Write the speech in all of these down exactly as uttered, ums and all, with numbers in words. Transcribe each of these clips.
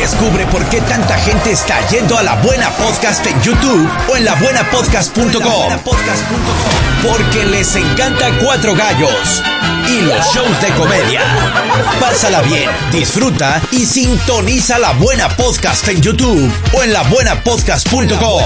Descubre por qué tanta gente está yendo a La Buena Podcast en YouTube o en la buena podcast punto com. Porque les encanta Cuatro Gallos y los shows de comedia. Pásala bien, disfruta y sintoniza La Buena Podcast en YouTube o en la buena podcast punto com.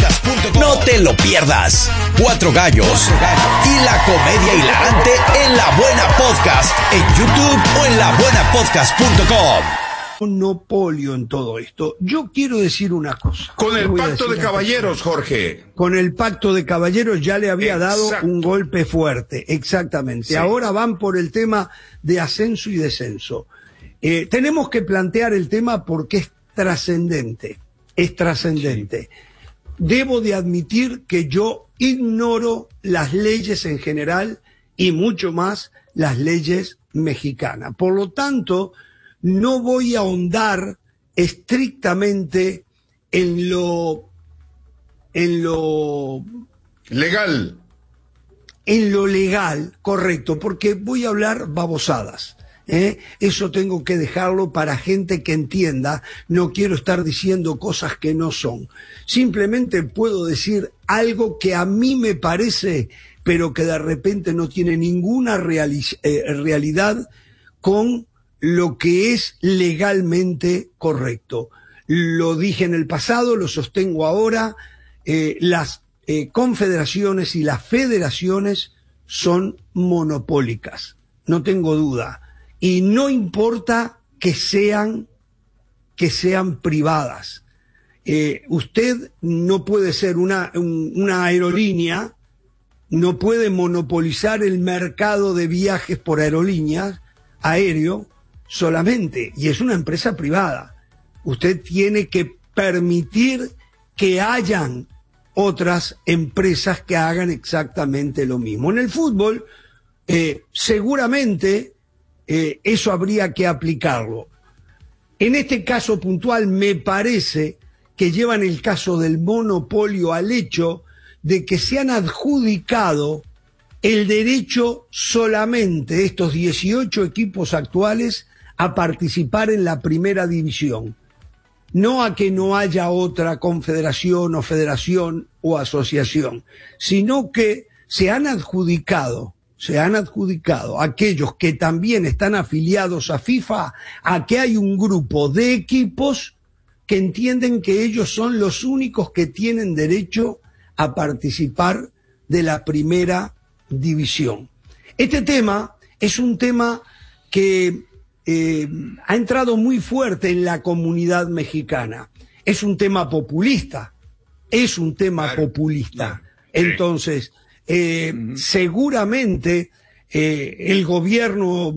No te lo pierdas. Cuatro Gallos y la comedia hilarante en La Buena Podcast en YouTube o en la buena podcast punto com. Monopolio en todo esto. Yo quiero decir una cosa. Con el pacto de caballeros, Jorge. Con el pacto de caballeros ya le había Exacto. dado un golpe fuerte, exactamente. Sí. Ahora van por el tema de ascenso y descenso. Eh, tenemos que plantear el tema porque es trascendente, es trascendente. Sí. Debo de admitir que yo ignoro las leyes en general y mucho más las leyes mexicanas. Por lo tanto, no voy a ahondar estrictamente en lo en lo legal. En lo legal, correcto, porque voy a hablar babosadas. ¿eh? Eso tengo que dejarlo para gente que entienda. No quiero estar diciendo cosas que no son. Simplemente puedo decir algo que a mí me parece, pero que de repente no tiene ninguna reali- eh, realidad con lo que es legalmente correcto. Lo dije en el pasado, lo sostengo ahora, eh, las eh, confederaciones y las federaciones son monopólicas, no tengo duda, y no importa que sean, que sean privadas. Eh, usted no puede ser una, un, una aerolínea, no puede monopolizar el mercado de viajes por aerolíneas, aéreo, solamente, y es una empresa privada. Usted tiene que permitir que hayan otras empresas que hagan exactamente lo mismo. En el fútbol, eh, seguramente eh, eso habría que aplicarlo. En este caso puntual, me parece que llevan el caso del monopolio al hecho de que se han adjudicado el derecho solamente, estos dieciocho equipos actuales, a participar en la primera división, no a que no haya otra confederación o federación o asociación, sino que se han adjudicado, se han adjudicado aquellos que también están afiliados a FIFA, a que hay un grupo de equipos que entienden que ellos son los únicos que tienen derecho a participar de la primera división. Este tema es un tema que Eh, ha entrado muy fuerte en la comunidad mexicana. Es un tema populista, es un tema claro, populista. Claro. Entonces, eh, uh-huh. seguramente eh, el gobierno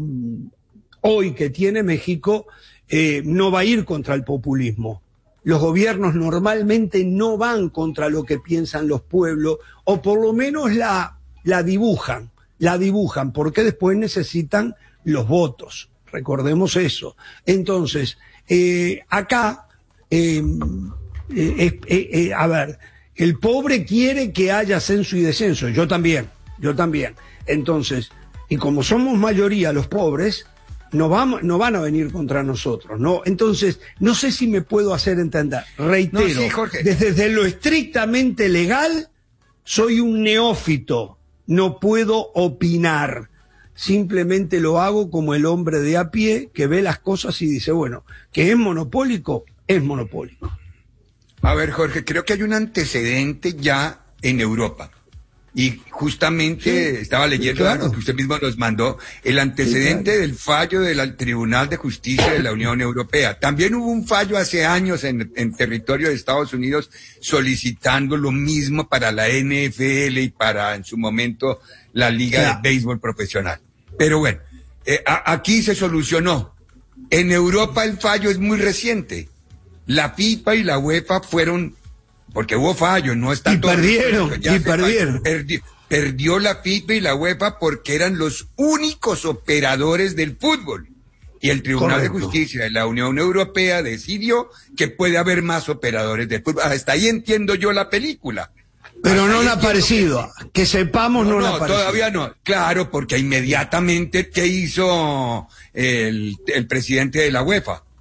hoy que tiene México eh, no va a ir contra el populismo. Los gobiernos normalmente no van contra lo que piensan los pueblos, o por lo menos la, la dibujan, la dibujan, porque después necesitan los votos. Recordemos eso. Entonces, eh, acá, eh, eh, eh, eh, a ver, el pobre quiere que haya ascenso y descenso. Yo también, yo también. Entonces, y como somos mayoría los pobres, no, vamos, no van a venir contra nosotros, ¿no? Entonces, no sé si me puedo hacer entender. Reitero, no, sí, Jorge. Desde, desde lo estrictamente legal, soy un neófito. No puedo opinar. Simplemente lo hago como el hombre de a pie que ve las cosas y dice, bueno, que es monopólico, es monopólico. A ver, Jorge, creo que hay un antecedente ya en Europa. Y justamente sí, estaba leyendo, claro, que usted mismo nos mandó, el antecedente sí, claro, del fallo del Tribunal de Justicia de la Unión Europea. También hubo un fallo hace años en, en territorio de Estados Unidos solicitando lo mismo para la N F L y para, en su momento, la Liga claro. de Béisbol Profesional. Pero bueno, eh, a, aquí se solucionó. En Europa el fallo es muy reciente. La FIFA y la UEFA fueron, porque hubo fallo, no está y todo. Perdieron, y perdieron. Perdió, perdió la FIFA y la UEFA porque eran los únicos operadores del fútbol. Y el Tribunal Correcto. de Justicia de la Unión Europea decidió que puede haber más operadores del fútbol. Hasta ahí entiendo yo la película. Pero no le ha parecido, que, que sepamos no, no le ha parecido. Todavía no, claro, porque inmediatamente, ¿qué hizo el, el presidente de la UEFA?